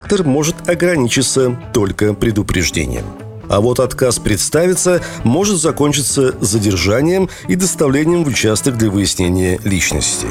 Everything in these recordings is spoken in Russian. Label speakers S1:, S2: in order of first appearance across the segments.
S1: инспектор может ограничиться только предупреждением. А вот отказ представиться может закончиться задержанием и доставлением в участок для выяснения личности.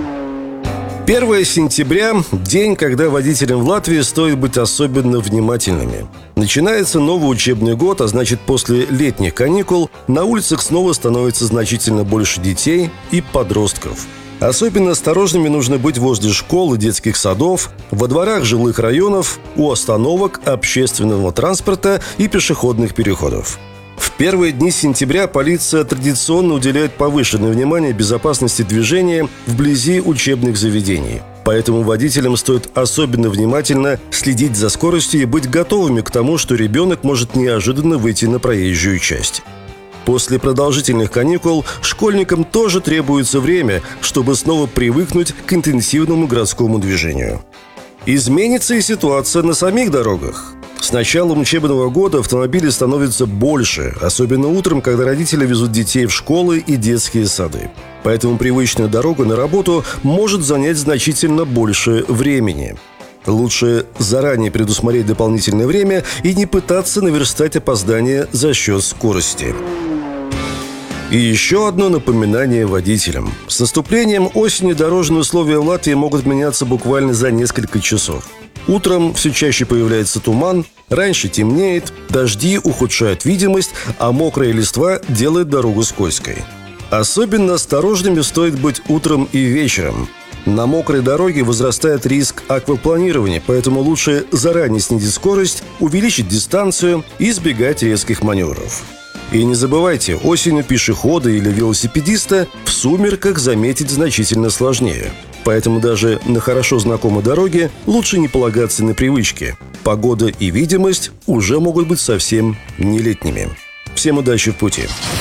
S1: 1 сентября – день, когда водителям в Латвии стоит быть особенно внимательными. Начинается новый учебный год, а значит, после летних каникул на улицах снова становится значительно больше детей и подростков. Особенно осторожными нужно быть возле школ и детских садов, во дворах жилых районов, у остановок общественного транспорта и пешеходных переходов. В первые дни сентября полиция традиционно уделяет повышенное внимание безопасности движения вблизи учебных заведений. Поэтому водителям стоит особенно внимательно следить за скоростью и быть готовыми к тому, что ребенок может неожиданно выйти на проезжую часть. После продолжительных каникул школьникам тоже требуется время, чтобы снова привыкнуть к интенсивному городскому движению. Изменится и ситуация на самих дорогах. С началом учебного года автомобилей становится больше, особенно утром, когда родители везут детей в школы и детские сады. Поэтому привычная дорога на работу может занять значительно больше времени. Лучше заранее предусмотреть дополнительное время и не пытаться наверстать опоздание за счет скорости. И еще одно напоминание водителям. С наступлением осени дорожные условия в Латвии могут меняться буквально за несколько часов. Утром все чаще появляется туман, раньше темнеет, дожди ухудшают видимость, а мокрая листва делает дорогу скользкой. Особенно осторожными стоит быть утром и вечером. На мокрой дороге возрастает риск аквапланирования, поэтому лучше заранее снизить скорость, увеличить дистанцию и избегать резких маневров. И не забывайте, осенью пешехода или велосипедиста в сумерках заметить значительно сложнее. Поэтому даже на хорошо знакомой дороге лучше не полагаться на привычки. Погода и видимость уже могут быть совсем не летними. Всем удачи в пути!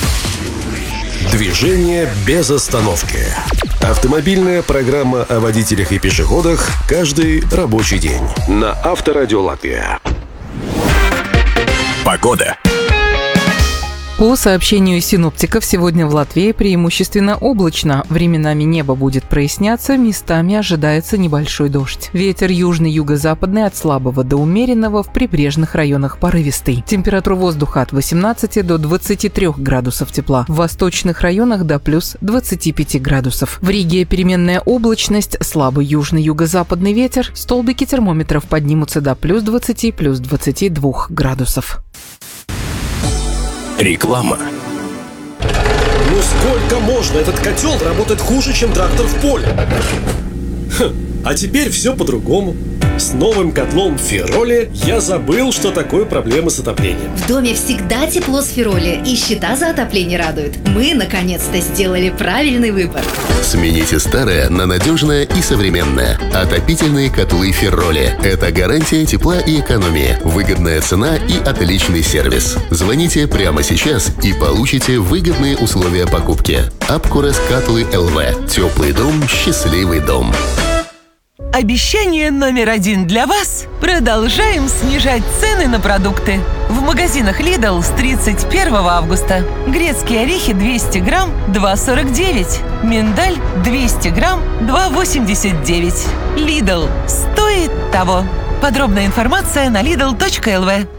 S1: Движение без остановки. Автомобильная программа о водителях и пешеходах каждый рабочий день. На Авторадио Латвия. Погода.
S2: По сообщению синоптиков, сегодня в Латвии преимущественно облачно. Временами небо будет проясняться, местами ожидается небольшой дождь. Ветер южный, юго-западный от слабого до умеренного, в прибрежных районах порывистый. Температура воздуха от 18 до 23 градусов тепла. В восточных районах до плюс 25 градусов. В Риге переменная облачность, слабый южный, юго-западный ветер. Столбики термометров поднимутся до плюс 20, плюс 22 градусов.
S3: Реклама.
S4: Ну сколько можно? Этот котел работает хуже, чем трактор в поле. А теперь все по-другому. С новым котлом Фероли я забыл, что такое проблемы с отоплением.
S5: В доме всегда тепло с Фероли, и счета за отопление радуют. Мы, наконец-то, сделали правильный выбор.
S3: Смените старое на надежное и современное. Отопительные котлы Фероли. Это гарантия тепла и экономии, выгодная цена и отличный сервис. Звоните прямо сейчас и получите выгодные условия покупки. Апкурес Катлы ЛВ. Теплый дом, счастливый дом.
S6: Обещание номер 1 для вас. Продолжаем снижать цены на продукты. В магазинах Lidl с 31 августа. Грецкие орехи 200 грамм 2,49. Миндаль 200 грамм 2,89. Lidl. Стоит того. Подробная информация на lidl.lv.